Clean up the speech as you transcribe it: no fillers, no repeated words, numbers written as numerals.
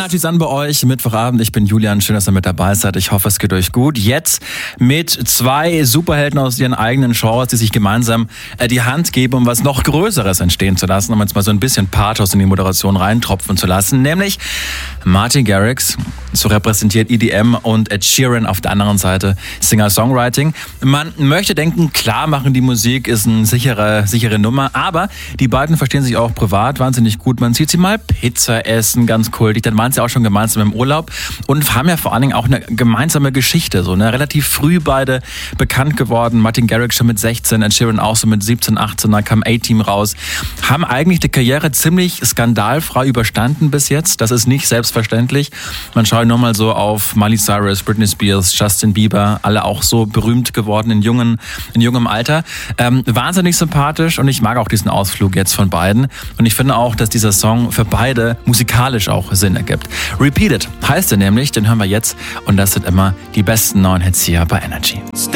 Energy Sun bei euch, Mittwochabend. Ich bin Julian, schön, dass ihr mit dabei seid. Ich hoffe, es geht euch gut. Jetzt mit zwei Superhelden aus ihren eigenen Genres, die sich gemeinsam die Hand geben, um was noch Größeres entstehen zu lassen, um jetzt mal so ein bisschen Pathos in die Moderation reintropfen zu lassen. Nämlich Martin Garrix, so repräsentiert EDM, und Ed Sheeran auf der anderen Seite Singer-Songwriting. Man möchte denken, klar machen die Musik, ist eine sichere Nummer, aber die beiden verstehen sich auch privat wahnsinnig gut. Man sieht sie mal Pizza essen, ganz kultig. Dann waren sie auch schon gemeinsam im Urlaub und haben ja vor allen Dingen auch eine gemeinsame Geschichte. So, ne? Relativ früh beide bekannt geworden. Martin Garrix schon mit 16, Ed Sheeran auch so mit 17, 18. Dann kam A-Team raus. Haben eigentlich die Karriere ziemlich skandalfrei überstanden bis jetzt. Das ist nicht selbstverständlich. Man schaut nur mal so auf Miley Cyrus, Britney Spears, Justin Bieber. Alle auch so berühmt geworden in jungem Alter. Wahnsinnig sympathisch und ich mag auch diesen Ausflug jetzt von beiden. Und ich finde auch, dass dieser Song für beide musikalisch auch Sinn ergibt. Repeat It heißt er nämlich, den hören wir jetzt und das sind immer die besten neuen Hits hier bei Energy.